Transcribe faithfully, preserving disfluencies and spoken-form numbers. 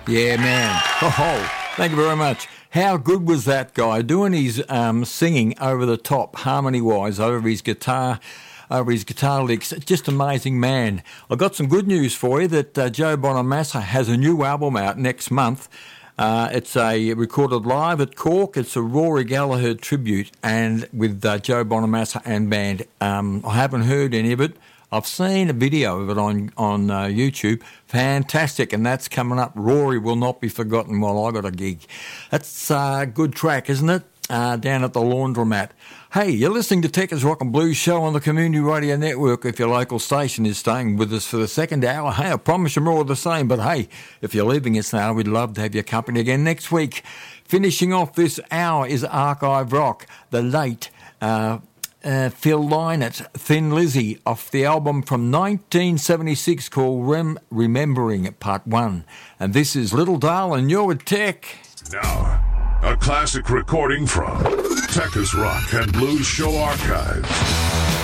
Yeah, man. Oh, thank you very much. How good was that guy doing his um, singing over the top, harmony-wise, over his guitar, over his guitar licks? Just amazing, man. I've got some good news for you that uh, Joe Bonamassa has a new album out next month. Uh, it's a recorded live at Cork. It's a Rory Gallagher tribute, and with uh, Joe Bonamassa and band. Um, I haven't heard any of it. I've seen a video of it on on uh, YouTube. Fantastic, and that's coming up. Rory will not be forgotten while I got a gig. That's a good track, isn't it? Uh, down at the Laundromat. Hey, you're listening to Techers Rock and Blues Show on the Community Radio Network. If your local station is staying with us for the second hour, hey, I promise you more of the same. But hey, if you're leaving us now, we'd love to have your company again next week. Finishing off this hour is Archive Rock, the late uh, uh, Phil Lynott, Thin Lizzy, off the album from nineteen seventy-six called Rem- Remembering Part one. And this is Little Darlin', you're with Tech. Now, a classic recording from Techers Rock and Blues Show Archives.